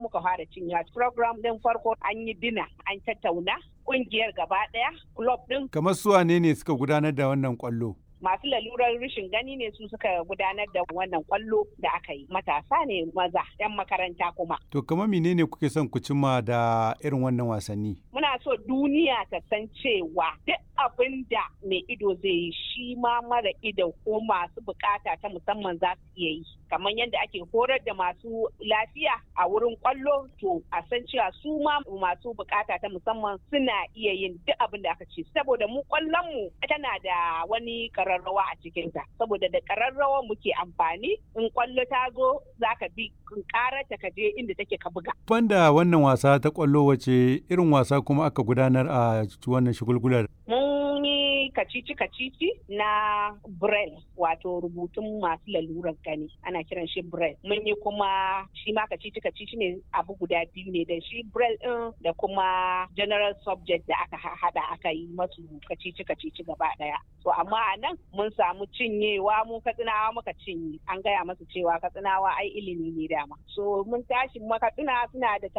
muka fara cinyewa. Program din farko an yi dina, an tattauna kungiyar gaba daya, club din. Kamar su wane ne suka gudanar da wannan kwallo? Masu lalurar rashin gani ne su suka gudanar da wannan kwallo da aka yi. Matasa ne maza, 'yan makaranta kuma. To kamar menene kuke son ku cimma da irin wannan wasanni? Muna so duniya ta san cewa duk abin da mai ido zai yi shi ma mara ido ko masu bukata ta musamman za su iya yi. Kamar yadda ake horar da masu lafiya a wurin kwallo, to a san cewa su ma masu bukata ta musamman suna iya yin duk abin da aka ce. Saboda mu kwallon mu tana da wani kararrawa a cikinta. Saboda da kararrawa muke amfani, in kwallo ta zo za ka bi karata ka je inda take ka buga. Banda wannan wasa ta kwallo, wace irin wasa kuma aka gudanar a wannan shagulgular? Mun yi kacici-kacici na Braille, wato rubutun masu lalurar gani. Ana kiran shi Braille. Mun yi kuma shi ma kacici-kacici ne, abu guda biyu ne, da shi Braille ɗin da kuma general subject da aka haɗa aka yi masu kacici-kacici gaba ɗaya. So amma a nan mun samu cinyewa, mu Katsinawa muka cinye. An gaya masu cewa Katsinawa ai ilimi ne dama. So mun tashi Katsina suna da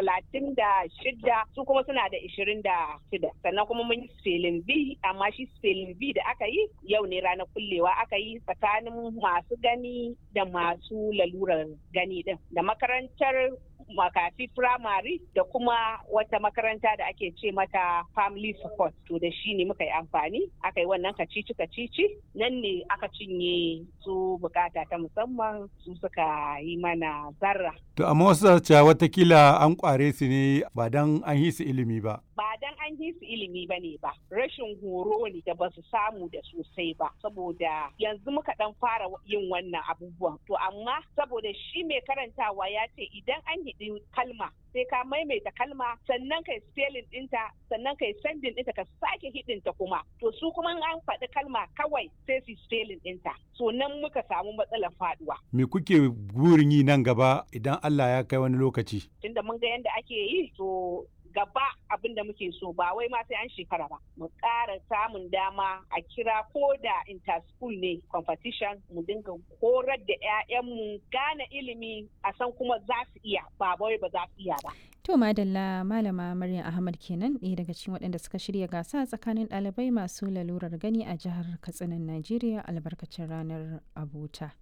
36, su kuma suna da 26. Sannan kuma mun yi spelling bee, amma shi spelling bee da aka yi yau ne ranar kullewa aka yi tsakanin masu gani da masu lalurar gani din, da makarantar makafi firamare da kuma wata makaranta da ake ce mata family support. To da shi ne muka yi amfani, aka yi wannan kacici nan ne aka cinye su bukata ta musamman, su suka yi mana zarra. To amma wasu cewa watakila an kware su ne ba dan an yi su ilimi ba. Ba dan an yi su ilimi ba ne ba, rashin horo ne da ba su samu da sosai ba, saboda yanzu muka dan fara yin wannan abubuwan. To amma saboda shi mai karantawa ya ce idan an yi kalma sai ka maimaita kalma, sannan kai spelling ɗinta, sannan kai sending ɗinta, ka sake hidinta kuma. To su kuma an faɗi kalma kawai sai su spelling ɗinta. So nan muka samu matsalar faduwa. Me kuke burin yi nan gaba idan Allah ya kai wani lokaci? Tunda mun ga yadda ake yi, to gaba abin da muke so ba wai ma sai an shekara ba, mu ƙara samun dama a kira ko da inter-school ne competition, mu dinga horar da 'ya'yanmu gane ilimi, a san kuma za su iya, ba wai ba za su iya ba. To madalla, Malama Maryam Ahmad kenan, ɗaya daga cikin waɗanda suka shirya gasa tsakanin ɗalibai masu lalurar gani a jihar Katsinan Najeriya albarkacin ranar abota.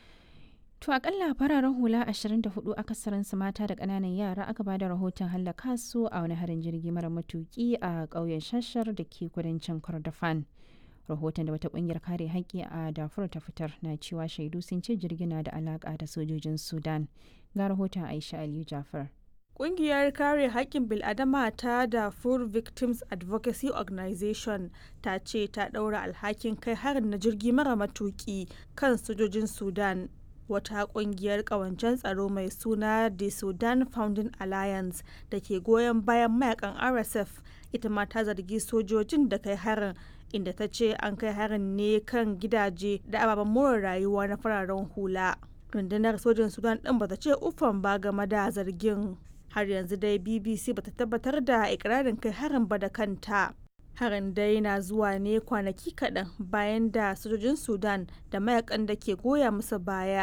To akalla fararen hula 24 akasarinsu mata da ƙananan yara aka ba da rahoton hallaka su a wani harin jirgi mara matuki a ƙauyen Shashar da ke kudancin Kordofan. Rahoton da wata ƙungiyar kare haƙƙi a Darfur ta fitar na cewa shaidu sun ce jirgin na da alaƙa da sojojin Sudan. Ga rahoton Aisha Aliyu Jafar. Ƙungiyar kare haƙƙin bil'adama ta Darfur Victims Advocacy Organization ta ce ta ɗaura alhakin kai harin na jirgi mara matuki kan sojojin Sudan. Wata kungiyar kawancen tsaro mai suna The Sudan Founding Alliance da ke goyon bayan mayakan RSF ita ma ta zargi sojojin da kai harin, inda ta ce an kai harin ne kan gidaje da ababen more rayuwa na fararen hula. Rundunar sojin Sudan ɗin ba ta ce ufan ba game da zargin. Har yanzu dai BBC ba ta tabbatar da ikirarin kai harin ba da kanta. Harin dai na zuwa ne kwanaki kaɗan bayan da sojojin Sudan da mayakan da ke goya musu baya